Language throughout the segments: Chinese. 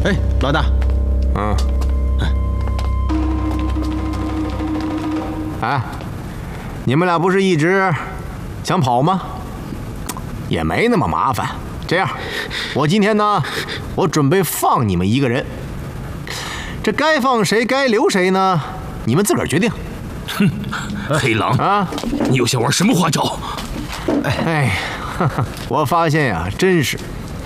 哎，老大， 哎，你们俩不是一直想跑吗？也没那么麻烦。这样，我今天呢，我准备放你们一个人。这该放谁，该留谁呢？你们自个儿决定。 哼，黑狼啊，你又想玩什么花招？ 哎，我发现呀，真是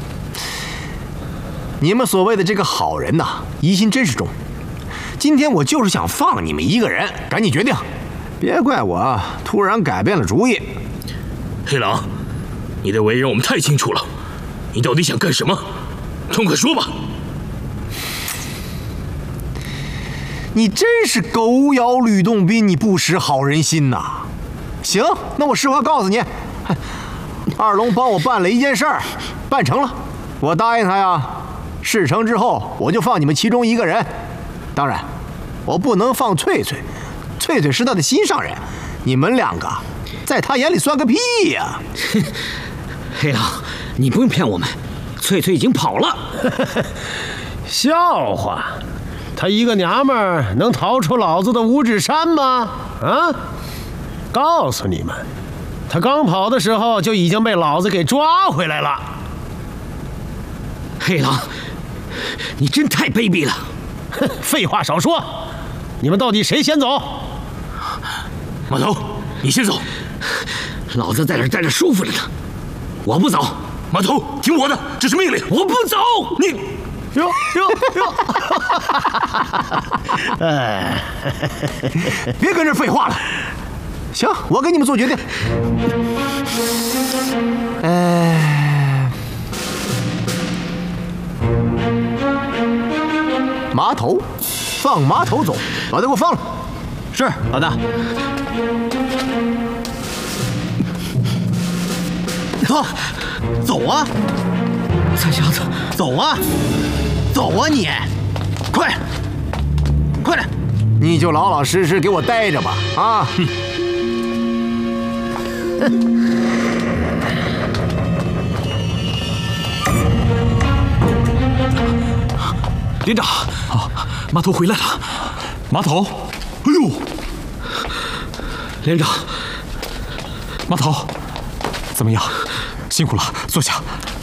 你们所谓的这个好人呐，疑心真是重。今天我就是想放你们一个人，赶紧决定，别怪我突然改变了主意。 黑狼，你的为人我们太清楚了，你到底想干什么？痛快说吧！ 你真是狗咬吕洞宾，你不识好人心呐！行，那我实话告诉你，二龙帮我办了一件事儿，办成了，我答应他呀。事成之后，我就放你们其中一个人。当然，我不能放翠翠，翠翠是他的心上人，你们两个在他眼里算个屁呀！ 黑狼，你不用骗我们，翠翠已经跑了。 笑话，她一个娘们儿能逃出老子的五指山吗？啊！告诉你们，她刚跑的时候就已经被老子给抓回来了。 黑狼，你真太卑鄙了！ 哼，废话少说，你们到底谁先走？ 马头，你先走。 老子在这儿待着舒服着呢，我不走。 马头，听我的，这是命令， 我不走。 你。 哟！哎， 别跟这废话了。行，我给你们做决定。麻头，放麻头走，把他给我放了。 是，老大。 走啊！ 菜瞎子， 走啊！走啊你！快点！你就老老实实给我待着吧！啊！ 连长，麻头回来了。麻头，哎呦！ 连长， 麻头，怎么样？辛苦了，坐下。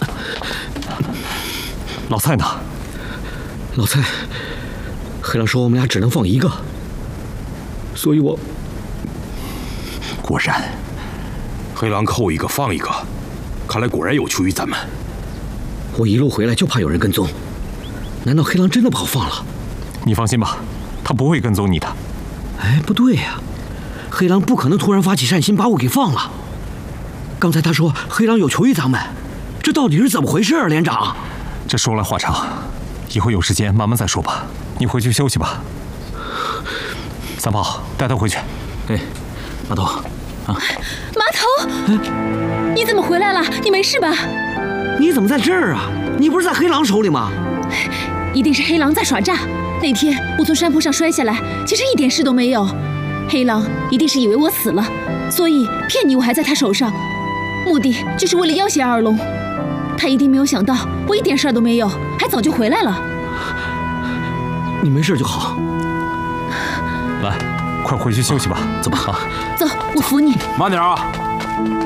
老蔡呢？ 老蔡，黑狼说我们俩只能放一个，所以我…… 果然，黑狼扣一个放一个，看来果然有求于咱们。 我一路回来就怕有人跟踪，难道黑狼真的把我放了？ 你放心吧，他不会跟踪你的。 哎，不对呀，黑狼不可能突然发起善心把我给放了。刚才他说黑狼有求于咱们，这到底是怎么回事啊，连长？ 这说来话长，以后有时间慢慢再说吧。你回去休息吧。三炮，带他回去。 哎，马头，啊， 马头，你怎么回来了？你没事吧？ 你怎么在这儿啊？你不是在黑狼手里吗？ 一定是黑狼在耍诈。那天我从山坡上摔下来，其实一点事都没有。黑狼一定是以为我死了，所以骗你我还在他手上，目的就是为了要挟二龙。他一定没有想到我一点事儿都没有，还早就回来了。 你没事就好。 来，快回去休息吧。 走吧。 走，我扶你。 慢点啊！